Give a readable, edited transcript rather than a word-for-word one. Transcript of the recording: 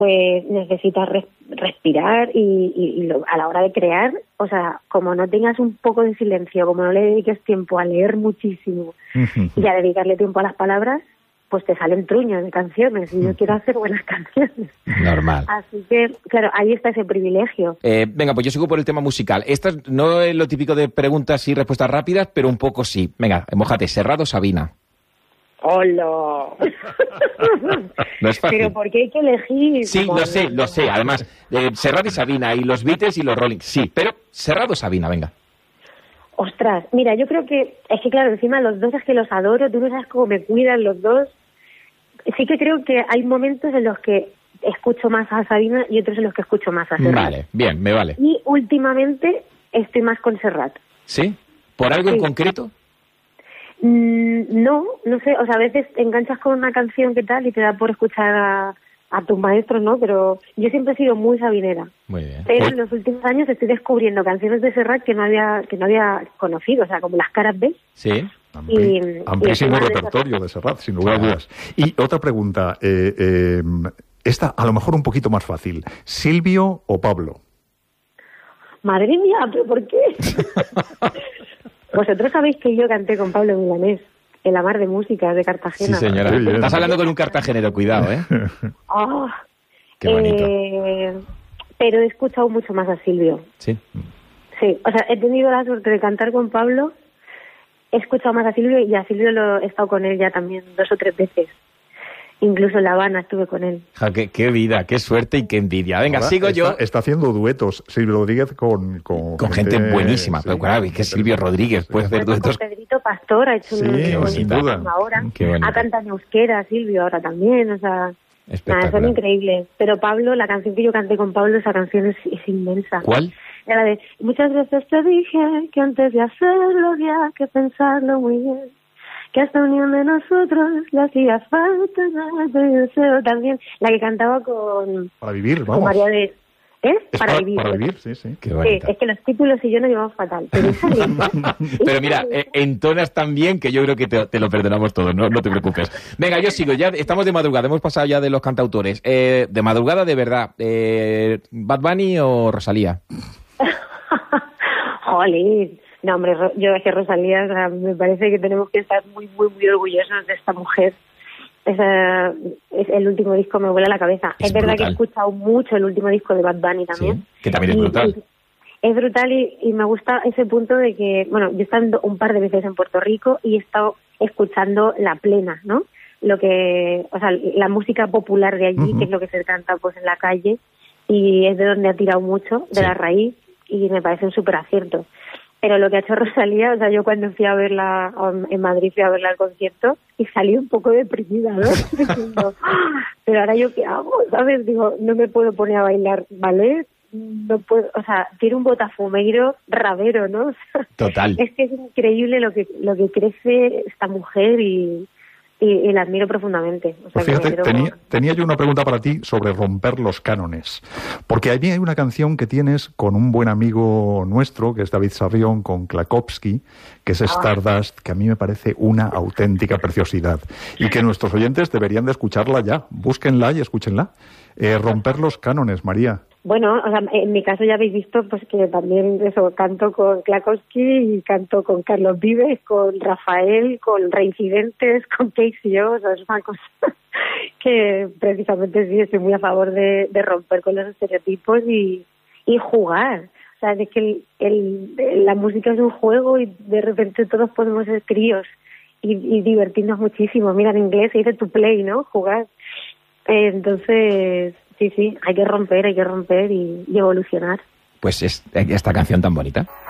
pues necesitas respirar y a la hora de crear, o sea, como no tengas un poco de silencio, como no le dediques tiempo a leer muchísimo y a dedicarle tiempo a las palabras, pues te salen truños de canciones y yo quiero hacer buenas canciones. Normal. Así que, claro, ahí está ese privilegio. Venga, pues yo sigo por el tema musical. Esta no es lo típico de preguntas y respuestas rápidas, pero un poco sí. Venga, mójate, Serrat o Sabina. ¡Hola! No es fácil. Pero ¿por qué hay que elegir? Sí, lo sé. Además, Serrat y Sabina, y los Beatles y los Rolling. Sí, pero Serrat o Sabina, venga. Ostras, mira, yo creo que... Es que claro, encima los dos es que los adoro, tú no sabes cómo me cuidan los dos. Sí que creo que hay momentos en los que escucho más a Sabina y otros en los que escucho más a Serrat. Vale, bien, me vale. Y últimamente estoy más con Serrat. ¿Sí? ¿Por algo en concreto? No sé, o sea, a veces te enganchas con una canción que tal y te da por escuchar a tus maestros, ¿no? Pero yo siempre he sido muy sabinera. Muy bien. Pero en los últimos años estoy descubriendo canciones de Serrat que no había conocido, o sea, como Las caras B. Sí. Amplísimo repertorio de Serrat, sin lugar a dudas. Y otra pregunta, esta a lo mejor un poquito más fácil. ¿Silvio o Pablo? Madre mía, ¿pero por qué? Vosotros sabéis que yo canté con Pablo Milanés en la Mar de Música de Cartagena. Sí, señora. Estás hablando con un cartagenero, cuidado, ¿eh? Oh, qué bonito. Pero he escuchado mucho más a Silvio. Sí. Sí, o sea, he tenido la suerte de cantar con Pablo, he escuchado más a Silvio y a Silvio he estado con él ya también 2 o 3 veces. Incluso en La Habana estuve con él. Ja, qué vida, qué suerte y qué envidia. Venga, ahora sigo yo. Está haciendo duetos Silvio Rodríguez con gente buenísima. Sí, pero claro, es que Silvio Rodríguez puede hacer duetos. Con Pedrito Pastor ha hecho sin duda. Ahora. Ha cantado en euskera Silvio ahora también, o sea... son increíbles. Pero Pablo, la canción que yo canté con Pablo, esa canción es inmensa. ¿Cuál? Era de... Muchas veces te dije que antes de hacerlo había que pensarlo muy bien. Que esta unión de nosotros le hacía falta más de deseo también. La que cantaba con... Para vivir, vamos. Con María de... Para vivir. Para vivir, sí. Qué bonita. Es que los títulos y yo nos llevamos fatal. Pero esa linda. Pero mira, entonas tan bien que yo creo que te lo perdonamos todo, no te preocupes. Venga, yo sigo, ya estamos de madrugada, hemos pasado ya de los cantautores. De madrugada, de verdad, ¿Bad Bunny o Rosalía? Jolín. No, hombre, yo es que Rosalía, o sea, me parece que tenemos que estar muy, muy, muy orgullosos de esta mujer. Es el último disco me vuela la cabeza. Es verdad que he escuchado mucho el último disco de Bad Bunny también. Sí, que también es brutal. Es brutal y me gusta ese punto de que, bueno, yo he estado un par de veces en Puerto Rico y he estado escuchando la plena, ¿no? O sea, la música popular de allí, que es lo que se canta pues en la calle, y es de donde ha tirado mucho, de la raíz, y me parece un súper acierto. Pero lo que ha hecho Rosalía, o sea, yo cuando fui a verla en Madrid, fui a verla al concierto y salí un poco deprimida, ¿no? Diciendo, pero ahora yo qué hago, ¿sabes? Digo, no me puedo poner a bailar ballet, no puedo, o sea, tiene un botafumeiro rabero, ¿no? O sea, total. Es que es increíble lo que crece esta mujer y la admiro profundamente. O sea, pues fíjate, tenía yo una pregunta para ti sobre romper los cánones. Porque hay una canción que tienes con un buen amigo nuestro, que es David Sarrión, con Klakowski, que es Stardust, que a mí me parece una auténtica preciosidad. Y que nuestros oyentes deberían de escucharla ya. Búsquenla y escúchenla. Romper los cánones, María. Bueno, o sea, en mi caso ya habéis visto pues que también eso, canto con Klakowski y canto con Carlos Vives, con Rafael, con Reincidentes, con Casey O, sea, es una cosa que precisamente sí estoy muy a favor de romper con los estereotipos y jugar. O sea, es que la música es un juego y de repente todos podemos ser críos y divertirnos muchísimo. Mira, en inglés se dice to play, ¿no? Jugar. Entonces... Sí, hay que romper y evolucionar. Pues esta canción tan bonita.